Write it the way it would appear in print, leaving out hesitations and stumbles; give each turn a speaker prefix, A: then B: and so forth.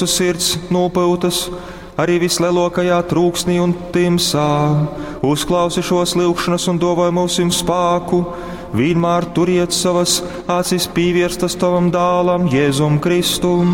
A: sirds nopūtas, arī vislielākajā trūksnī un timsā. Uzklausi šos lūgšanas un dāvāj mums spēku, vienmēr turiet savas acis pievērstas tavam dēlam, Jēzum Kristum.